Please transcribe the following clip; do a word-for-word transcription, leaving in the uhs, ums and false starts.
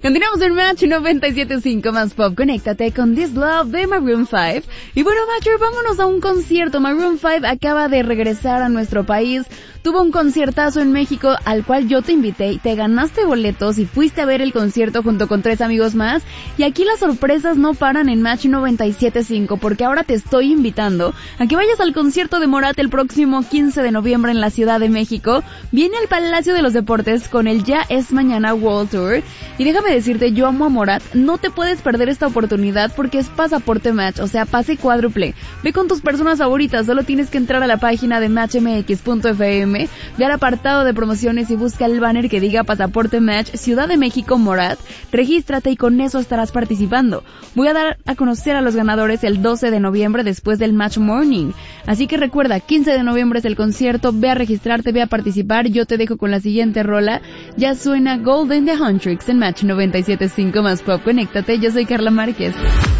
Continuamos en Match noventa y siete punto cinco más pop. Conéctate con This Love de Maroon cinco. Y bueno, Matcher, vámonos a un concierto. Maroon cinco acaba de regresar a nuestro país. Tuvo un conciertazo en México al cual yo te invité y te ganaste boletos y fuiste a ver el concierto junto con tres amigos más. Y aquí las sorpresas no paran en Match noventa y siete punto cinco porque ahora te estoy invitando a que vayas al concierto de Morat el próximo quince de noviembre en la Ciudad de México. Viene al Palacio de los Deportes con el Ya es Mañana World Tour. Y déjame decirte, yo amo a Morat. No te puedes perder esta oportunidad porque es pasaporte Match, o sea, pase cuádruple. Ve con tus personas favoritas, solo tienes que entrar a la página de match m x punto f m. Ve al apartado de promociones y busca el banner que diga Pasaporte Match Ciudad de México Morat, regístrate y con eso estarás participando. Voy a dar a conocer a los ganadores el doce de noviembre después del Match Morning, así que recuerda, quince de noviembre es el concierto, ve a registrarte, ve a participar. Yo te dejo con la siguiente rola, ya suena Golden de Huntrix en Match noventa y siete punto cinco más pop. Conéctate, yo soy Carla Márquez.